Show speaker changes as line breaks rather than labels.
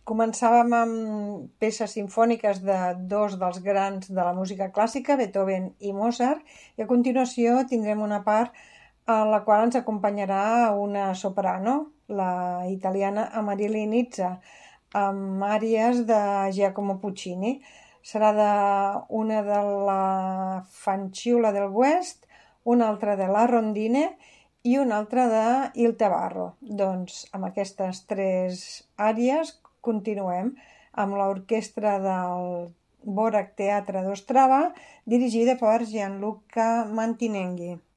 Començàvem amb peces simfòniques de dos dels grans de la música clàssica, Beethoven i Mozart, i a continuació tindrem una part a la qual ens acompanyarà una soprano, la italiana Amarylis Nizza, amb àries de Giacomo Puccini. Serà una de la Fanciulla del West, una altra de la Rondine i una altra de Il Tabarro. Doncs amb aquestes tres àries continuem amb l'orquestra del Dvorak Teatre d'Ostrava, dirigida per Gianluca Mantinenghi.